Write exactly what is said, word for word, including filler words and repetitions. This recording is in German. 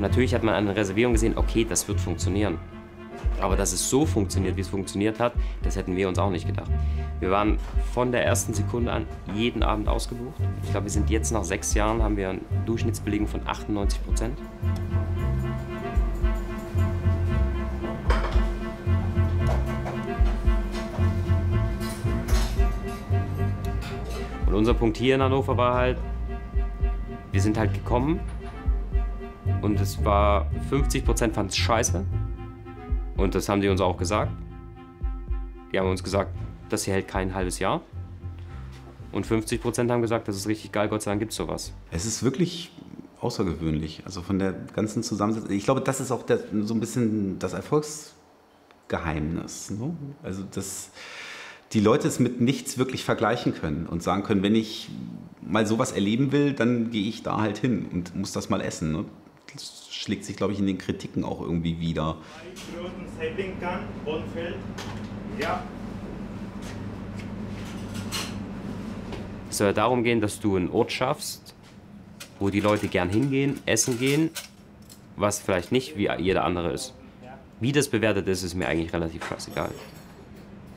natürlich hat man an der Reservierung gesehen, okay, das wird funktionieren. Aber dass es so funktioniert, wie es funktioniert hat, das hätten wir uns auch nicht gedacht. Wir waren von der ersten Sekunde an jeden Abend ausgebucht. Ich glaube, wir sind jetzt nach sechs Jahren, haben wir eine Durchschnittsbelegung von achtundneunzig Prozent. Und unser Punkt hier in Hannover war halt, wir sind halt gekommen und es war fünfzig Prozent fanden es scheiße. Und das haben die uns auch gesagt. Die haben uns gesagt, das hier hält kein halbes Jahr. Und fünfzig Prozent haben gesagt, das ist richtig geil, Gott sei Dank gibt es sowas. Es ist wirklich außergewöhnlich, also von der ganzen Zusammensetzung. Ich glaube, das ist auch der, so ein bisschen das Erfolgsgeheimnis. Ne? Also, dass die Leute es mit nichts wirklich vergleichen können und sagen können, wenn ich mal sowas erleben will, dann gehe ich da halt hin und muss das mal essen. Ne? Das schlägt sich, glaube ich, in den Kritiken auch irgendwie wieder. Ja. Es soll darum gehen, dass du einen Ort schaffst, wo die Leute gern hingehen, essen gehen, was vielleicht nicht wie jeder andere ist. Wie das bewertet ist, ist mir eigentlich relativ scheißegal.